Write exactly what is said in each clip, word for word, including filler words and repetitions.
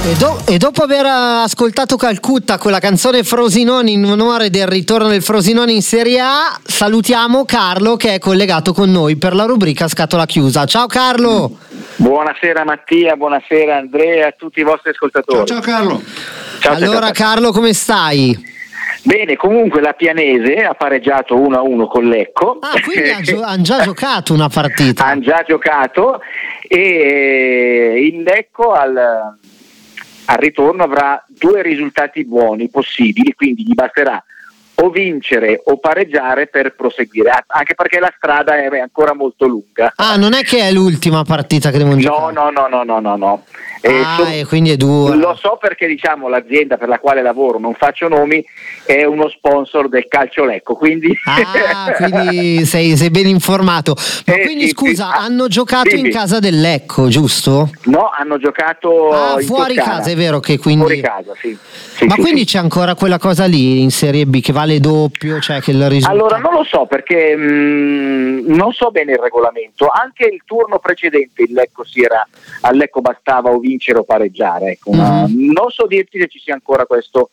E, do- e dopo aver ascoltato Calcutta, quella canzone Frosinone in onore del ritorno del Frosinone in Serie A, salutiamo Carlo che è collegato con noi per la rubrica Scatola Chiusa. Ciao Carlo! Buonasera Mattia, buonasera Andrea, a tutti i vostri ascoltatori. Ciao, ciao Carlo. Ciao, allora ciao, ciao. Carlo, come stai? Bene, comunque la Pianese ha pareggiato uno a uno con Lecco. Ah, quindi hanno gio- han già giocato una partita. Hanno già giocato e il Lecco al, al ritorno avrà due risultati buoni possibili, quindi gli basterà o vincere o pareggiare per proseguire, anche perché la strada è ancora molto lunga. Ah, non è che è l'ultima partita che devono No, giocare? no, no, no, no, no, no. Eh, Ah, so- e quindi è dura. Lo so perché diciamo l'azienda per la quale lavoro, non faccio nomi, è uno sponsor del Calcio Lecco, quindi Ah, quindi sei, sei ben informato. Ma Eh, quindi sì, scusa, sì. hanno giocato Dimmi. in casa del Lecco, giusto? no, hanno giocato Ah, in fuori Toscana. casa, è vero che quindi... Fuori casa, sì. Sì, Ma sì, quindi sì. c'è ancora quella cosa lì in Serie B che vale doppio, cioè che il risultato... Allora non lo so perché mh, non so bene il regolamento, anche il turno precedente il Lecco si era, al Lecco bastava o vincere o pareggiare, ecco. Ma Mhm. non so dirti se ci sia ancora questo,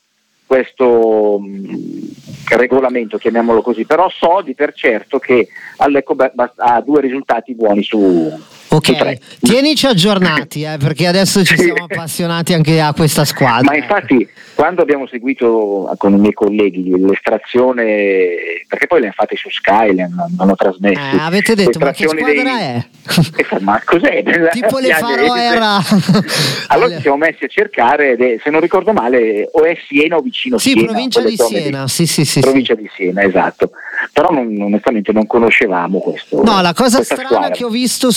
questo mh, regolamento, chiamiamolo così, però so di per certo che al Lecco ba- bast- ha due risultati buoni su, su Ok, tre. tienici aggiornati, eh, perché adesso ci Sì. siamo appassionati anche a questa squadra. Ma infatti quando abbiamo seguito con i miei colleghi l'estrazione, perché poi le hanno fatte su Sky, le hanno, hanno trasmesse. Eh, avete detto, ma che l'estrazione squadra dei- è? E fa, ma cos'è? Tipo le Pianese. Faroera. Allora ci siamo messi a cercare ed è, se non ricordo male, o è Siena o vicino Sì, Siena. provincia quelle di zone lì. Siena, sì, sì, sì. Provincia di Siena, esatto. Però non, onestamente non conoscevamo questo. No, la cosa questa strana squadra. che ho visto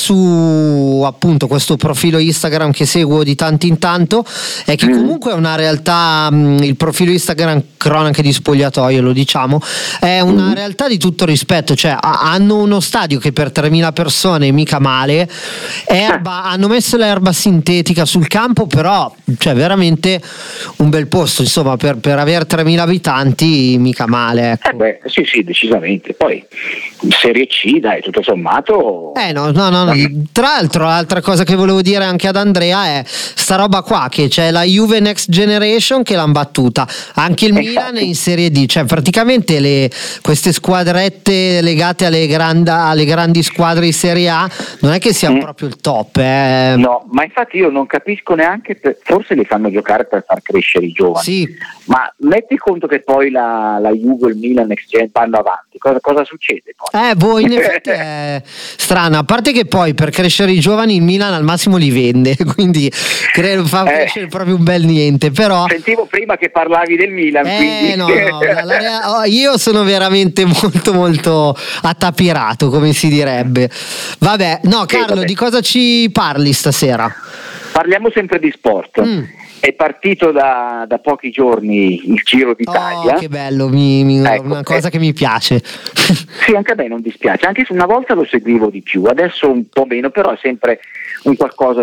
su appunto questo profilo Instagram che seguo di tanto in tanto è che Mm. comunque è una realtà, mh, il profilo Instagram Cronache di Spogliatoio, lo diciamo, è una Mm. realtà di tutto rispetto, cioè ha- hanno uno stadio che per tremila persone mica male, erba, hanno messo l'erba sintetica sul campo, però cioè veramente un bel posto, insomma, per, per avere tremila abitanti mica male, ecco. Eh beh, sì, sì, decisamente. Poi Serie C, dai, tutto sommato. Eh no, no, no, no. Tra l'altro l'altra cosa che volevo dire anche ad Andrea è sta roba qua che c'è la Juve Next Generation che l'han battuta, anche il Eh, Milan infatti. è in Serie D, cioè praticamente le, queste squadrette legate alle, granda- alle grandi squadre di Serie A non è che siano Mm. proprio il top, eh. No, ma infatti io non capisco neanche, per- forse li fanno giocare per far crescere i giovani. Sì, Ma metti conto che poi la, la Juve e il Milan Next Gen vanno avanti, cosa, cosa succede poi? eh, boh, in effetti è strano, a parte che poi per crescere i giovani il Milan al massimo li vende, quindi credo fa Eh. crescere proprio un bel niente, però... Sentivo prima che parlavi del Milan, Eh quindi... no, no, la- la rea- oh, io sono veramente molto molto attapirato, come si direbbe. Vabbè, no Sì, Carlo, vabbè. di cosa ci parli stasera? Parliamo sempre di sport. Mm. È partito da, da pochi giorni il Giro d'Italia. Oh, che bello, mi- mi- Ecco, una cosa eh. che mi piace. Sì, anche a me non dispiace, anche se una volta lo seguivo di più, adesso un po' meno, però è sempre un qualcosa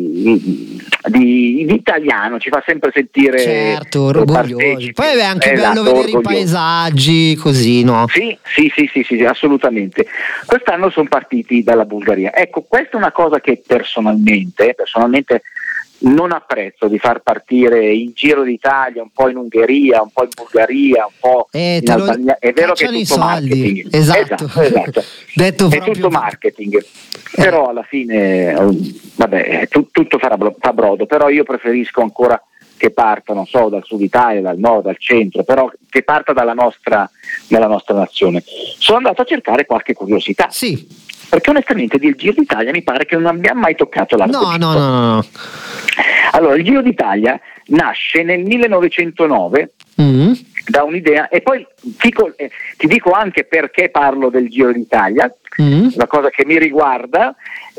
di, di, di italiano, ci fa sempre sentire Certo, eh, orgogliosi. partecipi. Poi è anche Esatto, bello vedere i orgogliosi. paesaggi così, no? Sì, sì, sì, sì, sì, assolutamente. Quest'anno sono partiti dalla Bulgaria. Ecco, questa è una cosa che personalmente, personalmente non apprezzo, di far partire il Giro d'Italia un po' in Ungheria, un po' in Bulgaria, un po' Eh, in te lo- Albania. È vero che è cacciano i tutto soldi. marketing. Esatto. esatto, esatto. Detto È proprio- tutto marketing. Però alla fine, eh, vabbè, tu- tutto farà bro- fa brodo, però io preferisco ancora che parta, non so, dal sud Italia, dal nord, dal centro, però che parta dalla nostra, dalla nostra nazione. Sono andato a cercare qualche curiosità. Sì. Perché onestamente del Giro d'Italia mi pare che non abbiamo mai toccato No, l'argomento. no, no, no, no. Allora, il Giro d'Italia nasce nel millenovecentonove Mm. da un'idea, e poi dico, eh, ti dico anche perché parlo del Giro d'Italia. Mm. Una cosa che mi riguarda,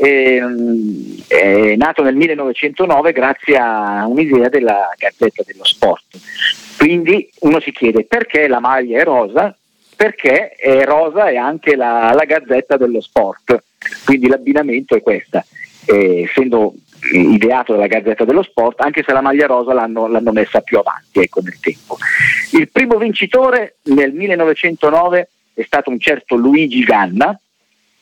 ehm, è nato nel millenovecentonove grazie a un'idea della Gazzetta dello Sport. Quindi uno si chiede perché la maglia è rosa, perché è rosa e anche la, la Gazzetta dello Sport, quindi l'abbinamento è questa, eh, essendo ideato dalla Gazzetta dello Sport, anche se la maglia rosa l'hanno, l'hanno messa più avanti, ecco, nel tempo. Il primo vincitore nel millenovecentonove è stato un certo Luigi Ganna,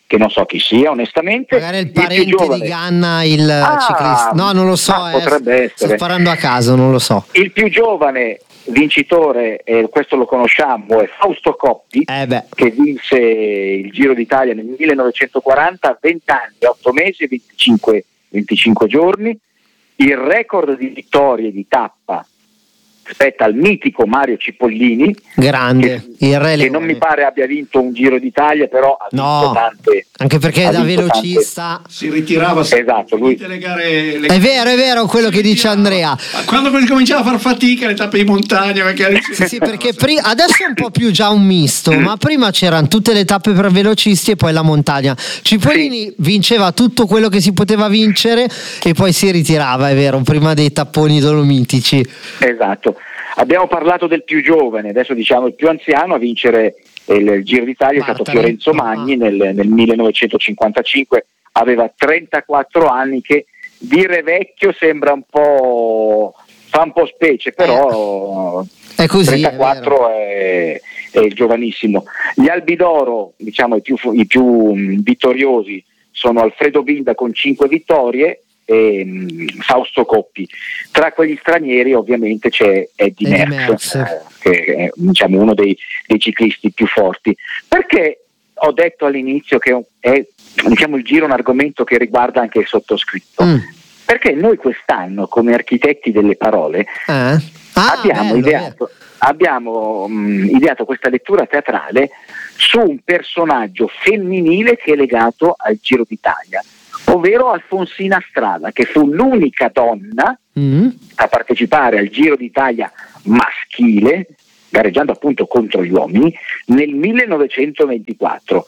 che non so chi sia onestamente. Magari il parente il giovane, di Ganna, il ah, ciclista, no non lo so, ah, eh, potrebbe essere. sto sparando a caso, non lo so. Il più giovane vincitore, eh, questo lo conosciamo, è Fausto Coppi, eh che vinse il Giro d'Italia nel millenovecentoquaranta a venti anni, otto mesi e venticinque giorni. Il record di vittorie di tappa spetta al mitico Mario Cipollini, grande, che, il Re che non mi pare abbia vinto un Giro d'Italia, però ha vinto no, tante, anche perché da velocista tante. Si ritirava esatto, lui. Le gare, le... è vero, è vero quello che dice Andrea, quando cominciava a far fatica le tappe di montagna perché, sì, sì, perché pri- adesso è un po' più già un misto, ma prima c'erano tutte le tappe per velocisti e poi la montagna. Cipollini sì. vinceva tutto quello che si poteva vincere e poi si ritirava, è vero, prima dei tapponi dolomitici. Esatto. Abbiamo parlato del più giovane, adesso diciamo il più anziano a vincere il Giro d'Italia è stato Fiorenzo Magni nel, nel millenovecentocinquantacinque, aveva trentaquattro anni, che dire vecchio sembra un po', fa un po' specie, però è così, trentaquattro è, è, è giovanissimo. Gli Albi d'Oro, diciamo i più, i più vittoriosi, sono Alfredo Binda con cinque vittorie e um, Fausto Coppi. Tra quegli stranieri ovviamente c'è Eddy Merckx, eh, che è diciamo, uno dei, dei ciclisti più forti. Perché ho detto all'inizio che è diciamo, il Giro un argomento che riguarda anche il sottoscritto? Mm. Perché noi quest'anno come architetti delle parole eh? ah, abbiamo, bello, ideato, abbiamo um, ideato questa lettura teatrale su un personaggio femminile che è legato al Giro d'Italia, ovvero Alfonsina Strada, che fu l'unica donna mm. a partecipare al Giro d'Italia maschile, gareggiando appunto contro gli uomini, nel millenovecentoventiquattro.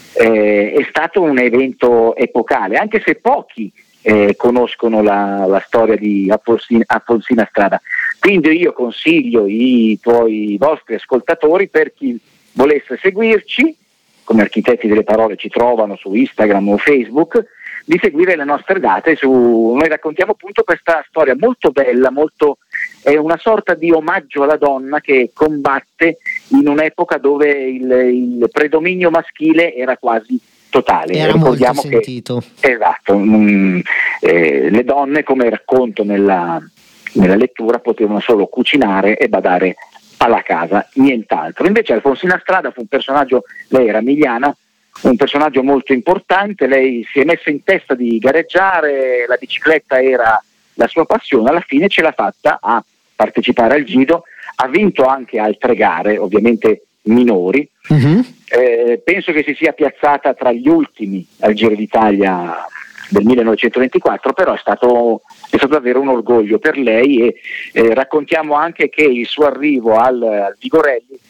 Eh, è stato un evento epocale, anche se pochi eh, conoscono la, la storia di Alfonsina, Alfonsina Strada. Quindi io consiglio i tuoi i vostri ascoltatori, per chi volesse seguirci, come architetti delle parole ci trovano su Instagram o Facebook, di seguire le nostre date. Su, noi raccontiamo appunto questa storia molto bella, molto, è una sorta di omaggio alla donna che combatte in un'epoca dove il, il predominio maschile era quasi totale. Era Ricordiamo molto sentito. Che, esatto, mh, eh, le donne, come racconto nella, nella lettura, potevano solo cucinare e badare alla casa, nient'altro. Invece Alfonsina Strada fu un personaggio, lei era emiliana, un personaggio molto importante, lei si è messa in testa di gareggiare, la bicicletta era la sua passione, alla fine ce l'ha fatta a partecipare al Giro, ha vinto anche altre gare, ovviamente minori, uh-huh. eh, penso che si sia piazzata tra gli ultimi al Giro d'Italia del millenovecentoventiquattro, però è stato, è stato davvero un orgoglio per lei e eh, raccontiamo anche che il suo arrivo al, al Vigorelli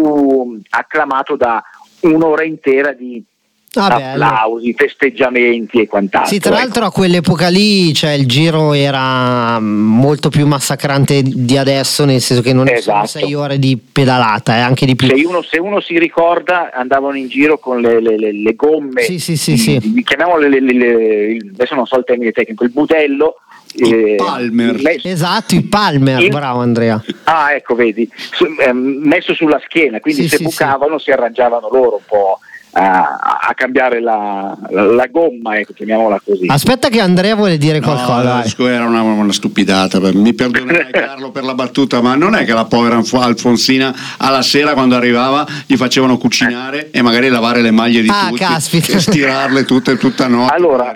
fu acclamato da un'ora intera di ah, applausi, bello. Festeggiamenti e quant'altro. Sì, tra l'altro ecco. A quell'epoca lì, cioè, il Giro era molto più massacrante di adesso, nel senso che non esatto. sono sei ore di pedalata, è eh, anche di più. Se uno, se uno si ricorda, andavano in giro con le, le, le, le gomme, sì, sì, sì, di, sì. Di, chiamiamole le, le, le, adesso non so il termine tecnico, il budello. Il eh, Palmer. Messo, esatto, il Palmer, il, bravo Andrea. Ah, ecco, vedi, su, eh, messo sulla schiena, quindi sì, se sì, bucavano sì. si arrangiavano loro un po' a, a cambiare la, la, la gomma, ecco, chiamiamola così. Aspetta che Andrea vuole dire qualcosa. No, era una, una stupidata, mi perdonerai Carlo per la battuta, ma non è che la povera Alfonsina alla sera quando arrivava gli facevano cucinare e magari lavare le maglie di ah, tutti caspita. E stirarle tutte tutta notte. Allora,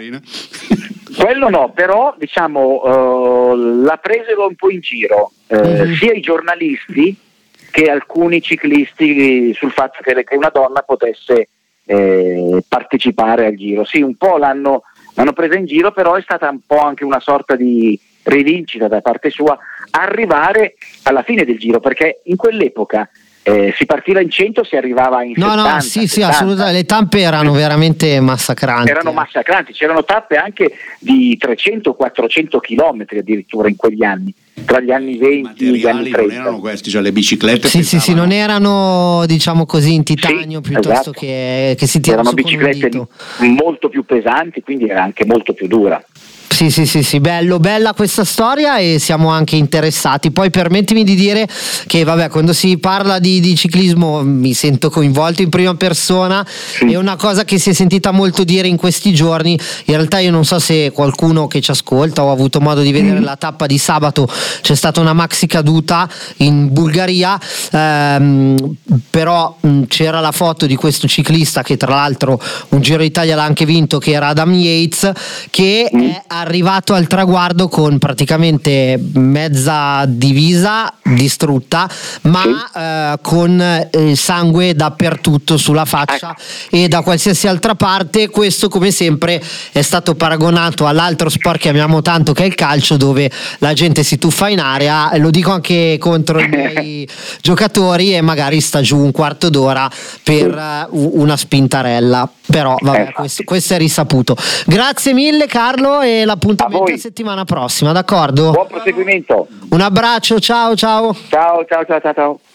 quello no, però diciamo uh, la presero un po' in giro uh, mm-hmm. sia i giornalisti che alcuni ciclisti sul fatto che, che una donna potesse eh, partecipare al Giro. Sì, un po' l'hanno, l'hanno presa in giro, però è stata un po' anche una sorta di rivincita da parte sua arrivare alla fine del Giro, perché in quell'epoca Eh, si partiva in cento, si arrivava in no, settanta. No, sì, sì, assolutamente. Le tappe erano veramente massacranti. Erano massacranti, c'erano tappe anche di trecento quattrocento chilometri addirittura in quegli anni, tra gli anni venti e gli anni trenta. Non erano questi, cioè le biciclette. Sì, sì, sì, non erano, diciamo così, in titanio, sì, piuttosto esatto. che, che si tiravano erano biciclette molto più pesanti, quindi era anche molto più dura. Sì, sì, sì, sì, bello, bella questa storia e siamo anche interessati. Poi permettimi di dire che vabbè, quando si parla di, di ciclismo mi sento coinvolto in prima persona, Sì. è una cosa che si è sentita molto dire in questi giorni. In realtà io non so se qualcuno che ci ascolta o ha avuto modo di vedere mm. la tappa di sabato, c'è stata una maxi caduta in Bulgaria, ehm, però mh, c'era la foto di questo ciclista che tra l'altro un Giro d'Italia l'ha anche vinto, che era Adam Yates, che mm. è arrivato al traguardo con praticamente mezza divisa distrutta, ma sì. eh, con eh, sangue dappertutto sulla faccia e da qualsiasi altra parte. Questo, come sempre, è stato paragonato all'altro sport che amiamo tanto, che è il calcio, dove la gente si tuffa in area. Lo dico anche contro i miei giocatori, e magari sta giù un quarto d'ora per uh, una spintarella. Però vabbè, questo, questo è risaputo. Grazie mille Carlo, e l'appuntamento è settimana prossima, d'accordo? Buon proseguimento. Un abbraccio, ciao ciao. Ciao ciao ciao ciao ciao.